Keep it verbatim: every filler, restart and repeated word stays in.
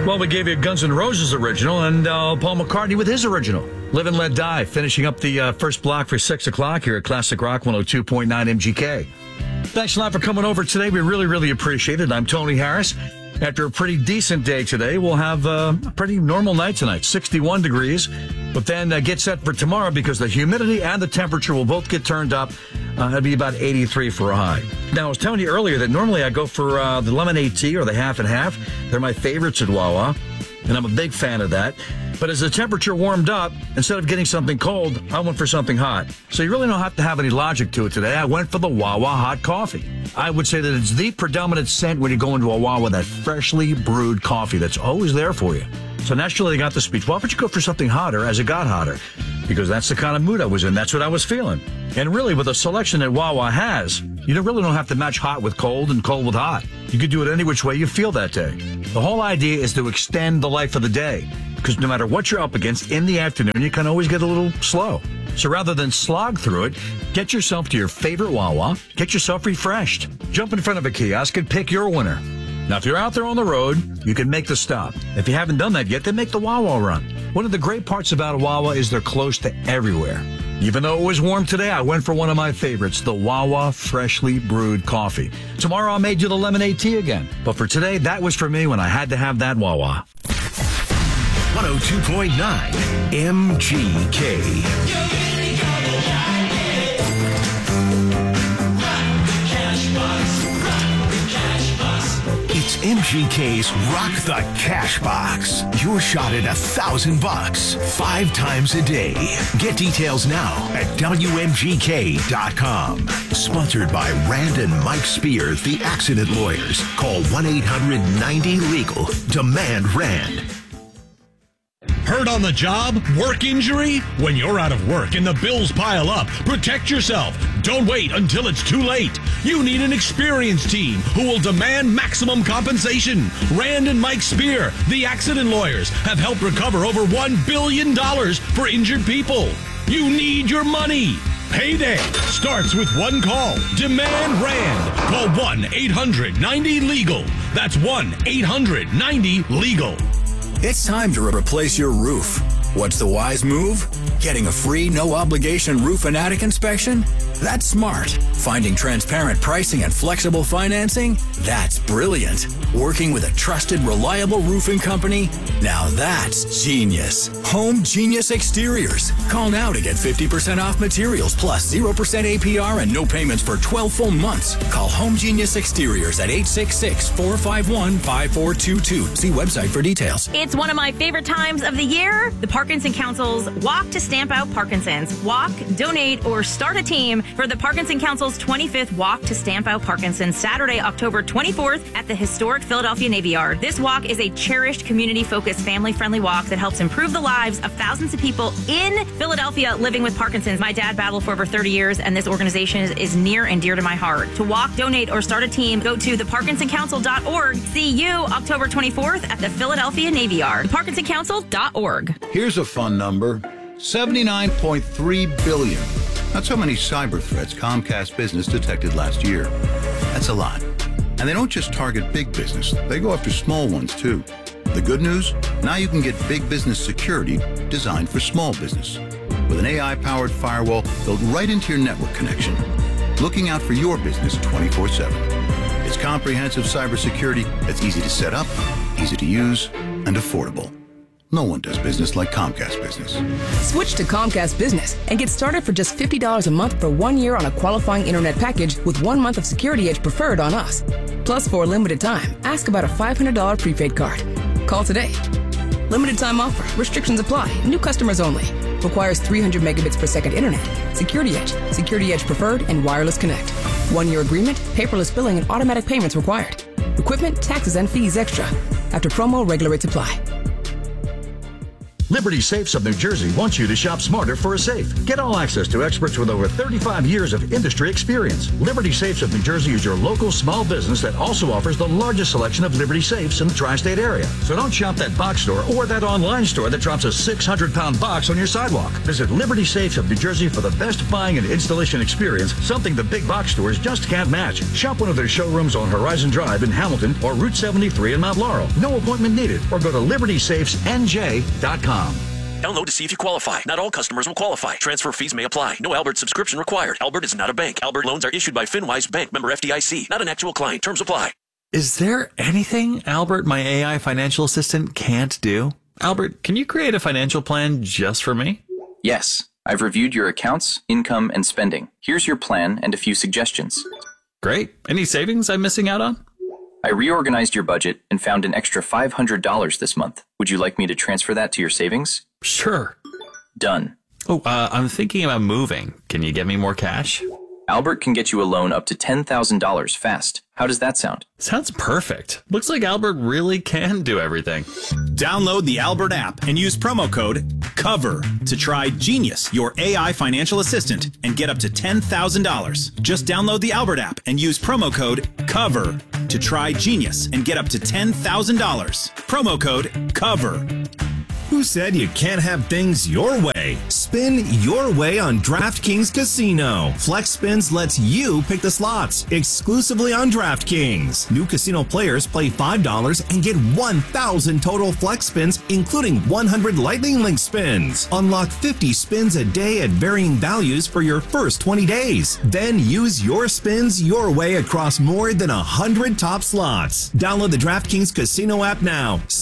Well, we gave you Guns N' Roses original and uh, Paul McCartney with his original, Live and Let Die, finishing up the uh, first block for six o'clock here at Classic Rock one oh two point nine M G K. Thanks a lot for coming over today. We really, really appreciate it. I'm Tony Harris. After a pretty decent day today, we'll have uh, a pretty normal night tonight, sixty-one degrees. But then uh, get set for tomorrow because the humidity and the temperature will both get turned up. Uh, it'll be about eighty-three for a high. Now, I was telling you earlier that normally I go for uh, the lemonade tea or the half and half. They're my favorites at Wawa, and I'm a big fan of that. But as the temperature warmed up, instead of getting something cold, I went for something hot. So you really don't have to have any logic to it today. I went for the Wawa hot coffee. I would say that it's the predominant scent when you go into a Wawa, that freshly brewed coffee that's always there for you. So naturally, they got the speech, why would you go for something hotter as it got hotter? Because that's the kind of mood I was in. That's what I was feeling. And really, with the selection that Wawa has, you don't really don't have to match hot with cold and cold with hot. You could do it any which way you feel that day. The whole idea is to extend the life of the day. Because no matter what you're up against, in the afternoon, you can always get a little slow. So rather than slog through it, get yourself to your favorite Wawa, get yourself refreshed. Jump in front of a kiosk and pick your winner. Now, if you're out there on the road, you can make the stop. If you haven't done that yet, then make the Wawa run. One of the great parts about Wawa is they're close to everywhere. Even though it was warm today, I went for one of my favorites, the Wawa freshly brewed coffee. Tomorrow, I may do the lemonade tea again. But for today, that was for me when I had to have that Wawa. one oh two point nine M G K. It's M G K's Rock the Cash Box. Your shot at a thousand bucks, five times a day. Get details now at W M G K dot com. Sponsored by Rand and Mike Spear, the accident lawyers. Call one eight hundred ninety legal. Demand Rand. Hurt on the job? Work injury? When you're out of work and the bills pile up, protect yourself. Don't wait until it's too late. You need an experienced team who will demand maximum compensation. Rand and Mike Spear, the accident lawyers, have helped recover over one billion dollars for injured people. You need your money. Payday starts with one call. Demand Rand. Call one eight hundred ninety legal. That's one eight hundred ninety legal. It's time to replace your roof. What's the wise move? Getting a free, no-obligation roof and attic inspection? That's smart. Finding transparent pricing and flexible financing? That's brilliant. Working with a trusted, reliable roofing company? Now that's genius. Home Genius Exteriors. Call now to get fifty percent off materials plus zero percent A P R and no payments for twelve full months. Call Home Genius Exteriors at eight six six, four five one, five four two two. See website for details. It's one of my favorite times of the year. The Parkinson Council's Walk to Stamp Out Parkinson's. Walk, donate, or start a team for the Parkinson Council's twenty-fifth Walk to Stamp Out Parkinson's, Saturday, October twenty-fourth at the historic Philadelphia Navy Yard. This walk is a cherished, community-focused, family-friendly walk that helps improve the lives of thousands of people in Philadelphia living with Parkinson's. My dad battled for over thirty years, and this organization is, is near and dear to my heart. To walk, donate, or start a team, go to the parkinson council dot org. See you October twenty-fourth at the Philadelphia Navy Yard. the parkinson council dot org. Here's a fun number. seventy-nine point three billion. That's how many cyber threats Comcast Business detected last year. That's a lot. And they don't just target big business. They go after small ones, too. The good news? Now you can get big business security designed for small business. With an A I-powered firewall built right into your network connection. Looking out for your business twenty-four seven. It's comprehensive cybersecurity that's easy to set up, easy to use, and affordable. No one does business like Comcast Business. Switch to Comcast Business and get started for just fifty dollars a month for one year on a qualifying internet package with one month of Security Edge preferred on us. Plus, for a limited time, ask about a five hundred dollars prepaid card. Call today. Limited time offer. Restrictions apply. New customers only. Requires three hundred megabits per second internet. Security Edge. Security Edge preferred and wireless connect. One-year agreement, paperless billing, and automatic payments required. Equipment, taxes, and fees extra. After promo, regular rates apply. Liberty Safes of New Jersey wants you to shop smarter for a safe. Get all access to experts with over thirty-five years of industry experience. Liberty Safes of New Jersey is your local small business that also offers the largest selection of Liberty Safes in the tri-state area. So don't shop that box store or that online store that drops a six hundred pound box on your sidewalk. Visit Liberty Safes of New Jersey for the best buying and installation experience, something the big box stores just can't match. Shop one of their showrooms on Horizon Drive in Hamilton or Route seventy-three in Mount Laurel. No appointment needed, or go to liberty safes n j dot com. Download to see if you qualify. Not all customers will qualify. Transfer fees may apply. No Albert subscription required. Albert is not a bank. Albert loans are issued by FinWise Bank, member F D I C. Not an actual client. Terms apply. Is there anything Albert, my A I financial assistant, can't do? Albert, can you create a financial plan just for me? Yes. I've reviewed your accounts, income, and spending. Here's your plan and a few suggestions. Great. Any savings I'm missing out on? I reorganized your budget and found an extra five hundred dollars this month. Would you like me to transfer that to your savings? Sure. Done. Oh, uh, I'm thinking about moving. Can you get me more cash? Albert can get you a loan up to ten thousand dollars fast. How does that sound? Sounds perfect. Looks like Albert really can do everything. Download the Albert app and use promo code COVER to try Genius, your A I financial assistant, and get up to ten thousand dollars. Just download the Albert app and use promo code COVER to try Genius and get up to ten thousand dollars. Promo code COVER. Who said you can't have things your way? Spin your way on DraftKings Casino. Flex Spins lets you pick the slots exclusively on DraftKings. New casino players play five dollars and get one thousand total Flex Spins, including one hundred Lightning Link spins. Unlock fifty spins a day at varying values for your first twenty days. Then use your spins your way across more than one hundred top slots. Download the DraftKings Casino app now.